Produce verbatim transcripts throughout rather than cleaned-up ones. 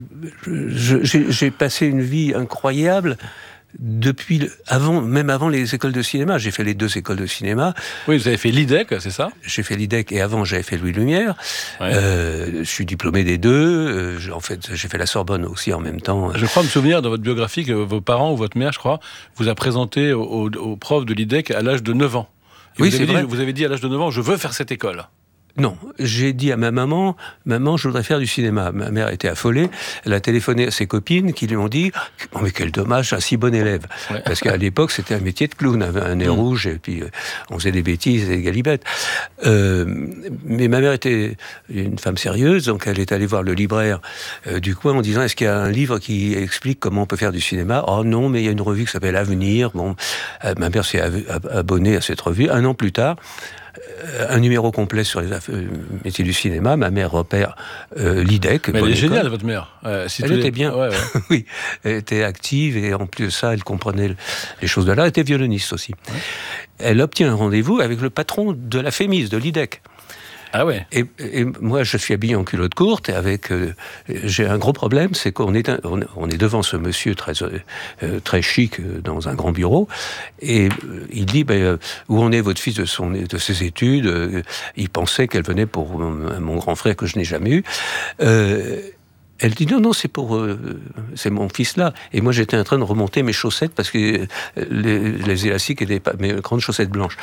Je, j'ai, j'ai passé une vie incroyable depuis le, avant, même avant les écoles de cinéma. J'ai fait les deux écoles de cinéma. Oui, vous avez fait l'I D E C, c'est ça ? J'ai fait l'I D E C et avant j'avais fait Louis Lumière. Ouais. Euh, je suis diplômé des deux. Euh, en fait, j'ai fait la Sorbonne aussi en même temps. Je crois me souvenir dans votre biographie que vos parents ou votre mère, je crois, vous a présenté au, au, au prof de l'I D E C à l'âge de neuf ans. Et oui, vous c'est avez vrai. Dit, vous avez dit à l'âge de neuf ans, je veux faire cette école. Non, j'ai dit à ma maman, maman, je voudrais faire du cinéma. Ma mère était affolée. Elle a téléphoné à ses copines qui lui ont dit, oh, mais quel dommage, un si bon élève. Ouais. Parce qu'à l'époque, c'était un métier de clown, avait un nez mmh. rouge, et puis euh, on faisait des bêtises et des galipettes. Euh, mais ma mère était une femme sérieuse, donc elle est allée voir le libraire euh, du coin en disant, est-ce qu'il y a un livre qui explique comment on peut faire du cinéma ? Oh non, mais il y a une revue qui s'appelle Avenir. Bon, euh, ma mère s'est abonnée à cette revue. Un an plus tard, un numéro complet sur les affaires, métiers du cinéma. Ma mère repère euh, l'I D E C. Mais elle est géniale, votre mère. Euh, si elle était les... bien. Ouais, ouais. Oui, elle était active et en plus de ça, elle comprenait les choses de là. Elle était violoniste aussi. Ouais. Elle obtient un rendez-vous avec le patron de la Fémis, de l'I D E C. Ah ouais. Et, et moi, je suis habillé en culotte courte et avec. Euh, j'ai un gros problème, c'est qu'on est, un, on, on est devant ce monsieur très euh, très chic euh, dans un grand bureau et euh, il dit ben, euh, où en est votre fils de son de ses études. euh, Il pensait qu'elle venait pour mon, mon grand frère que je n'ai jamais eu. Euh, Elle dit non, non, c'est pour, euh, c'est mon fils là. Et moi, j'étais en train de remonter mes chaussettes parce que les, les élastiques étaient pas mes grandes chaussettes blanches.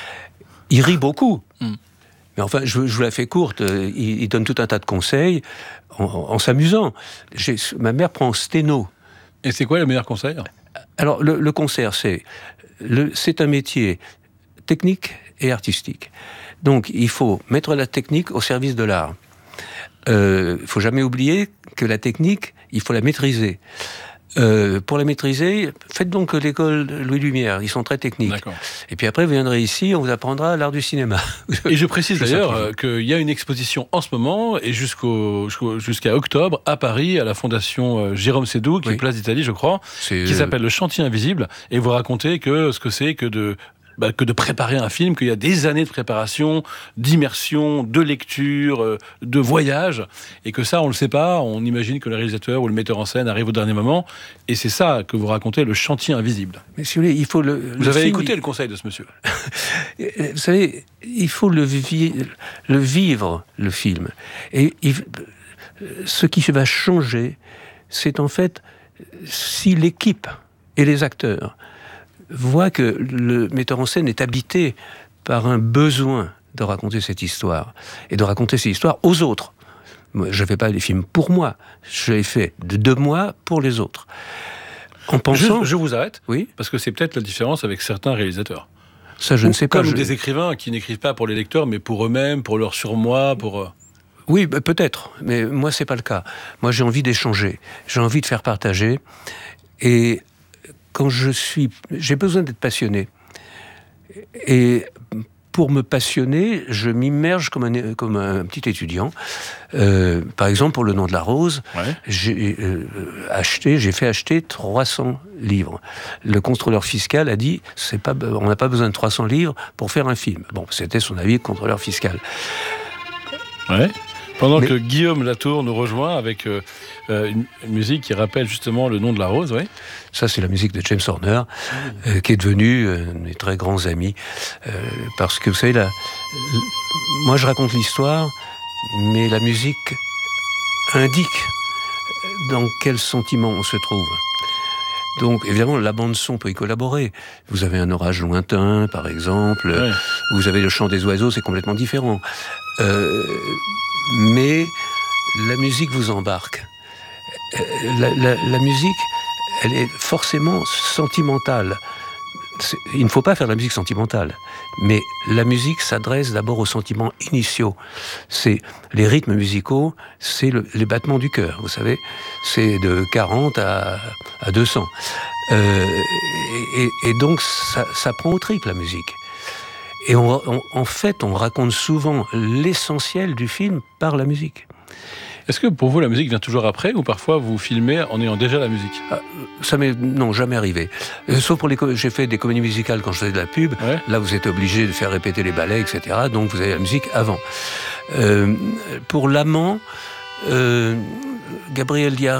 Il rit beaucoup. Mm. Mais enfin, je, je vous la fais courte. Il, il donne tout un tas de conseils en, en s'amusant. J'ai, ma mère prend sténo. Et c'est quoi le meilleur conseil ? Alors, le, le concert, c'est, le, c'est un métier technique et artistique. Donc, il faut mettre la technique au service de l'art. Il euh, ne faut jamais oublier que la technique, il faut la maîtriser. Euh, pour la maîtriser, faites donc l'école Louis Lumière, ils sont très techniques. D'accord. Et puis après, vous viendrez ici, on vous apprendra l'art du cinéma. Et je précise je d'ailleurs euh, qu'il y a une exposition en ce moment, et jusqu'au, jusqu'au, jusqu'à octobre, à Paris, à la Fondation euh, Jérôme Sédou, qui oui. est Place d'Italie, je crois, c'est qui euh... s'appelle Le Chantier Invisible, et vous racontez que ce que c'est que de... Bah, que de préparer un film, qu'il y a des années de préparation, d'immersion, de lecture, euh, de voyage, et que ça, on ne le sait pas, on imagine que le réalisateur ou le metteur en scène arrive au dernier moment, et c'est ça que vous racontez, le chantier invisible. Mais si vous voulez, il faut le... Vous le avez film, écouté il... le conseil de ce monsieur. Vous savez, il faut le, vi... le vivre, le film. Et il... ce qui va changer, c'est en fait si l'équipe et les acteurs voit que le metteur en scène est habité par un besoin de raconter cette histoire, et de raconter cette histoire aux autres. Moi, je ne fais pas des films pour moi, je les fais de moi pour les autres. En pensant... Je, je vous arrête, oui, parce que c'est peut-être la différence avec certains réalisateurs. Ça, je Ou ne sais pas. Comme je... des écrivains qui n'écrivent pas pour les lecteurs, mais pour eux-mêmes, pour leur surmoi, pour... Oui, bah, peut-être, mais moi, c'est pas le cas. Moi, j'ai envie d'échanger, j'ai envie de faire partager, et... Quand je suis... J'ai besoin d'être passionné. Et pour me passionner, je m'immerge comme un, comme un petit étudiant. Euh, par exemple, pour Le Nom de la Rose, ouais. j'ai, euh, acheté, j'ai fait acheter trois cents livres. Le contrôleur fiscal a dit, c'est pas, on n'a pas besoin de trois cents livres pour faire un film. Bon, c'était son avis de contrôleur fiscal. Ouais. Pendant Mais... que Guillaume Latour nous rejoint avec euh, une, une musique qui rappelle justement Le Nom de la Rose, oui. Ça, c'est la musique de James Horner, euh, qui est devenu euh, mes très grands amis. Euh, parce que, vous savez, la, la, moi, je raconte l'histoire, mais la musique indique dans quel sentiment on se trouve. Donc, évidemment, la bande-son peut y collaborer. Vous avez Un orage lointain, par exemple. Ouais. Vous avez Le chant des oiseaux, c'est complètement différent. Euh, mais la musique vous embarque. La, la, la musique, elle est forcément sentimentale. C'est, il ne faut pas faire de la musique sentimentale, mais la musique s'adresse d'abord aux sentiments initiaux. C'est les rythmes musicaux, c'est le, les battements du cœur, vous savez. C'est de quarante à, à deux cents. Euh, et, et donc, ça, ça prend au triple, la musique. Et on, on, en fait, on raconte souvent l'essentiel du film par la musique. Est-ce que pour vous, la musique vient toujours après, ou parfois vous filmez en ayant déjà la musique ? ah, Ça m'est non, jamais arrivé. Euh, sauf pour les... J'ai fait des comédies musicales quand je faisais de la pub. Ouais. Là, vous êtes obligé de faire répéter les ballets, et cetera. Donc, vous avez la musique avant. Euh, pour l'amant, euh, Gabriel Diarra